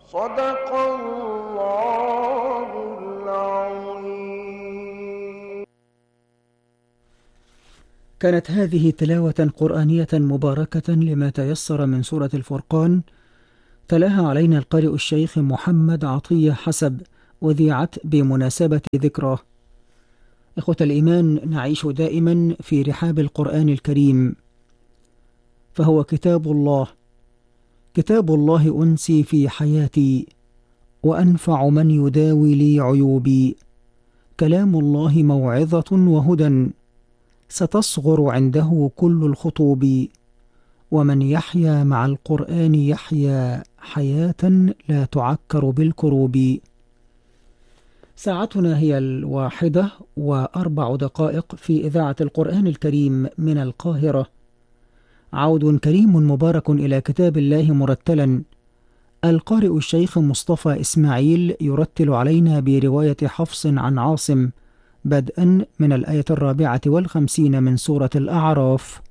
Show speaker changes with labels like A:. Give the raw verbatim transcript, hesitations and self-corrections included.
A: صدق الله العظيم.
B: كانت هذه تلاوة قرآنية مباركة لما تيسر من سورة الفرقان، تلاها علينا القارئ الشيخ محمد عطية حسب، وذيعت بمناسبة ذكراه. إخوة الإيمان، نعيش دائما في رحاب القرآن الكريم، فهو كتاب الله، كتاب الله أنسي في حياتي، وأنفع من يداوي لي عيوبي. كلام الله موعظة وهدى، ستصغر عنده كل الخطوب، ومن يحيا مع القرآن يحيا حياة لا تعكر بالكروب. ساعتنا هي الواحدة وأربع دقائق في إذاعة القرآن الكريم من القاهرة. عود كريم مبارك إلى كتاب الله مرتلا. القارئ الشيخ مصطفى إسماعيل يرتل علينا برواية حفص عن عاصم، بدءا من الآية الرابعة والخمسين من سورة الأعراف.